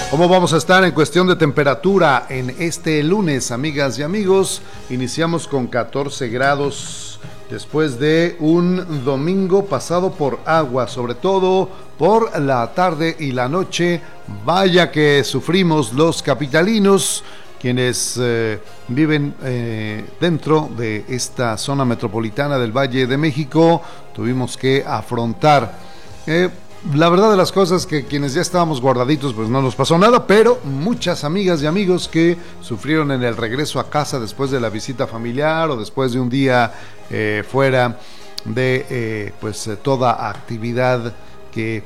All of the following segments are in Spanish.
¿Cómo vamos a estar en cuestión de temperatura en este lunes, amigas y amigos? Iniciamos con 14 grados después de un domingo pasado por agua, sobre todo por la tarde y la noche. Vaya que sufrimos los capitalinos, quienes viven dentro de esta zona metropolitana del Valle de México. Tuvimos que afrontar la verdad de las cosas, que quienes ya estábamos guardaditos pues no nos pasó nada, pero muchas amigas y amigos que sufrieron en el regreso a casa después de la visita familiar o después de un día fuera de toda actividad que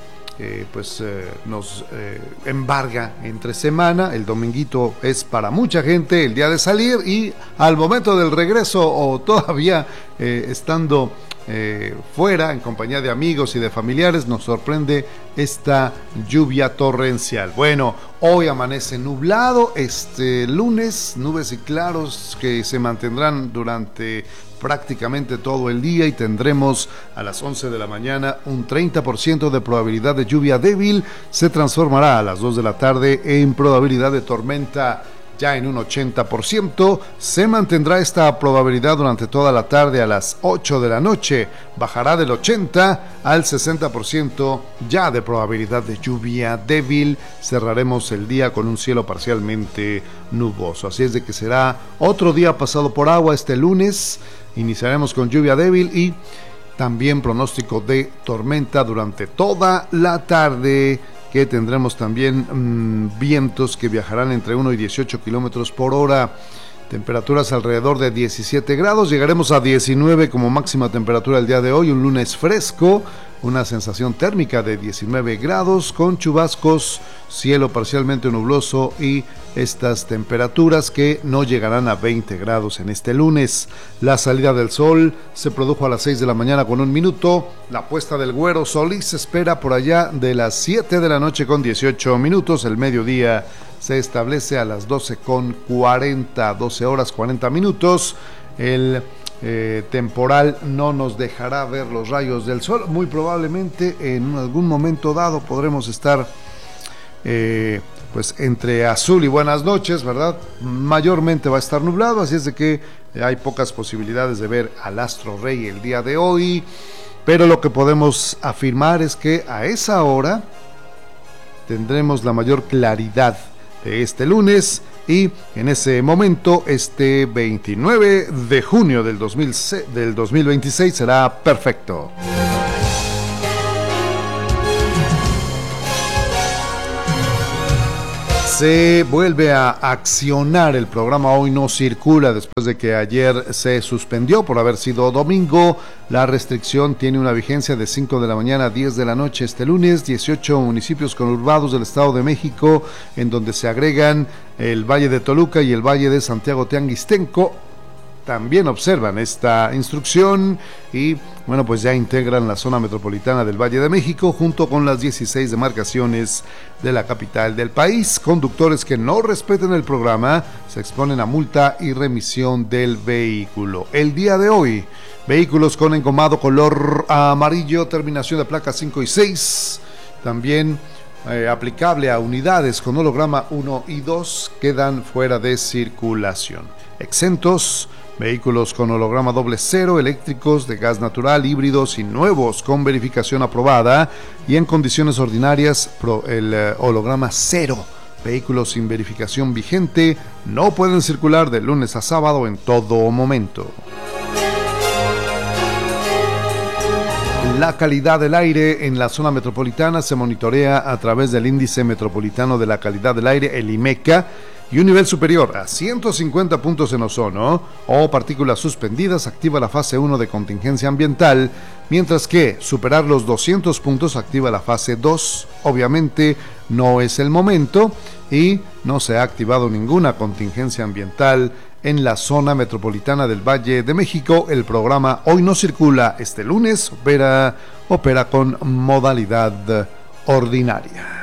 nos embarga entre semana. El dominguito es para mucha gente el día de salir, y al momento del regreso o todavía estando fuera en compañía de amigos y de familiares, nos sorprende esta lluvia torrencial. Bueno, hoy amanece nublado este lunes, nubes y claros que se mantendrán durante prácticamente todo el día, y tendremos a las 11 de la mañana un 30% de probabilidad de lluvia débil. Se transformará a las 2 de la tarde en probabilidad de tormenta ya en un 80%. Se mantendrá esta probabilidad durante toda la tarde. A las 8 de la noche bajará del 80 al 60% ya de probabilidad de lluvia débil. Cerraremos el día con un cielo parcialmente nuboso. Así es de que será otro día pasado por agua este lunes. Iniciaremos con lluvia débil y también pronóstico de tormenta durante toda la tarde, que tendremos también vientos que viajarán entre 1 y 18 kilómetros por hora. Temperaturas alrededor de 17 grados, llegaremos a 19 como máxima temperatura el día de hoy, un lunes fresco, una sensación térmica de 19 grados con chubascos, cielo parcialmente nubloso y estas temperaturas que no llegarán a 20 grados en este lunes. La salida del sol se produjo a las 6 de la mañana con 1 minuto, la puesta del güero Solís se espera por allá de las 7 de la noche con 18 minutos, el mediodía se establece a las 12 con 40, 12 horas 40 minutos. El temporal no nos dejará ver los rayos del sol. Muy probablemente en algún momento dado podremos estar entre azul y buenas noches, ¿verdad? Mayormente va a estar nublado, así es de que hay pocas posibilidades de ver al astro rey el día de hoy, pero lo que podemos afirmar es que a esa hora tendremos la mayor claridad de este lunes, y en ese momento, este 29 de junio del 2026 será perfecto. Se vuelve a accionar el programa Hoy No Circula después de que ayer se suspendió por haber sido domingo. La restricción tiene una vigencia de 5 de la mañana a 10 de la noche este lunes. 18 municipios conurbados del Estado de México, en donde se agregan el Valle de Toluca y el Valle de Santiago Teanguistenco, también observan esta instrucción y pues ya integran la zona metropolitana del Valle de México junto con las 16 demarcaciones de la capital del país. Conductores que no respeten el programa se exponen a multa y remisión del vehículo. El día de hoy, vehículos con engomado color amarillo, terminación de placas 5 y 6, también aplicable a unidades con holograma 1 y 2, quedan fuera de circulación. Exentos vehículos con holograma 00, eléctricos, de gas natural, híbridos y nuevos con verificación aprobada, y en condiciones ordinarias el holograma 0. Vehículos sin verificación vigente no pueden circular de lunes a sábado en todo momento. La calidad del aire en la zona metropolitana se monitorea a través del Índice Metropolitano de la Calidad del Aire, el IMECA, y un nivel superior a 150 puntos en ozono o partículas suspendidas activa la fase 1 de contingencia ambiental, mientras que superar los 200 puntos activa la fase 2. Obviamente no es el momento y no se ha activado ninguna contingencia ambiental en la zona metropolitana del Valle de México. El programa Hoy No Circula este lunes opera con modalidad ordinaria.